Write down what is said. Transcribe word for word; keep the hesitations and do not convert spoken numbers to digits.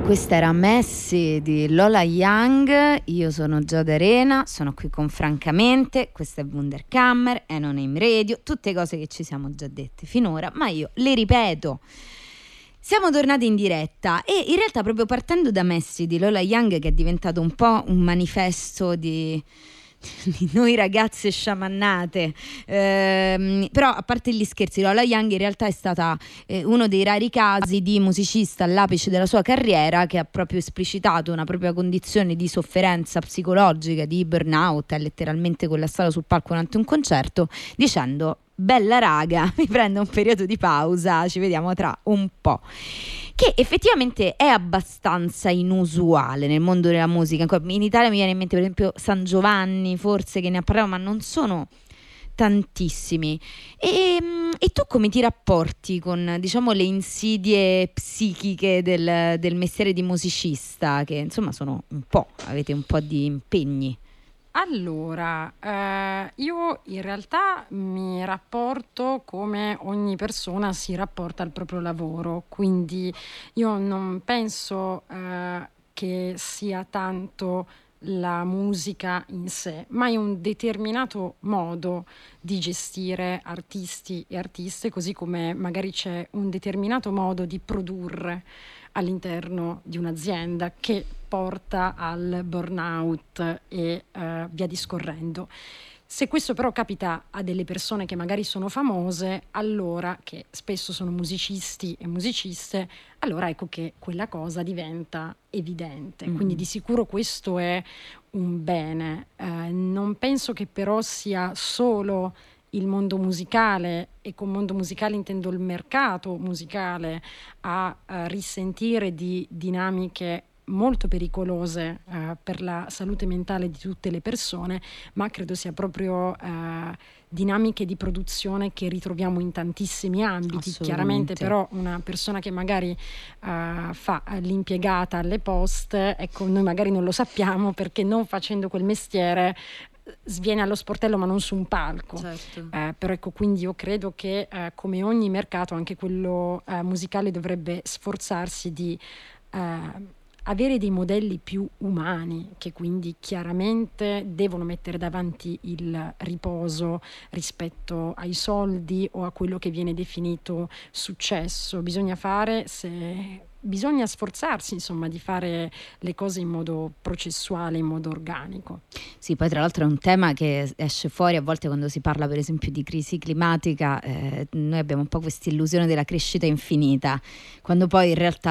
Questa era Messi di Lola Young. Io sono Giada Arena, sono qui con Francamente, questa è Wunderkammer, è Non Name Radio, tutte cose che ci siamo già dette finora, ma io le ripeto. Siamo tornati in diretta e in realtà proprio partendo da Messi di Lola Young, che è diventato un po' un manifesto di... di noi ragazze sciamannate, ehm, però a parte gli scherzi, Lola Young in realtà è stata eh, uno dei rari casi di musicista all'apice della sua carriera che ha proprio esplicitato una propria condizione di sofferenza psicologica, di burnout, è letteralmente collassata sul palco durante un concerto dicendo: bella raga, mi prendo un periodo di pausa, ci vediamo tra un po'. Che effettivamente è abbastanza inusuale nel mondo della musica. In Italia mi viene in mente per esempio San Giovanni, forse, che ne ha parlato, ma non sono tantissimi. E, e tu come ti rapporti con, diciamo, le insidie psichiche del, del mestiere di musicista, che insomma sono un po', avete un po' di impegni? Allora, eh, io in realtà mi rapporto come ogni persona si rapporta al proprio lavoro, quindi io non penso eh, che sia tanto la musica in sé, ma è un determinato modo di gestire artisti e artiste, così come magari c'è un determinato modo di produrre all'interno di un'azienda che porta al burnout e uh, via discorrendo. Se questo però capita a delle persone che magari sono famose, allora, che spesso sono musicisti e musiciste, allora ecco che quella cosa diventa evidente. Mm. Quindi di sicuro questo è un bene. Eh, non penso che però sia solo il mondo musicale, e con mondo musicale intendo il mercato musicale, a, a risentire di dinamiche molto pericolose eh, per la salute mentale di tutte le persone, ma credo sia proprio eh, dinamiche di produzione che ritroviamo in tantissimi ambiti. Chiaramente però una persona che magari uh, fa l'impiegata alle poste, ecco, noi magari non lo sappiamo perché non facendo quel mestiere sviene allo sportello ma non su un palco. Certo. Eh, però ecco, quindi io credo che eh, come ogni mercato anche quello eh, musicale dovrebbe sforzarsi di eh, avere dei modelli più umani, che quindi chiaramente devono mettere davanti il riposo rispetto ai soldi o a quello che viene definito successo. Bisogna fare, se bisogna sforzarsi insomma di fare le cose in modo processuale, in modo organico. Sì, poi tra l'altro è un tema che esce fuori a volte quando si parla per esempio di crisi climatica. Eh, noi abbiamo un po' questa illusione della crescita infinita, quando poi in realtà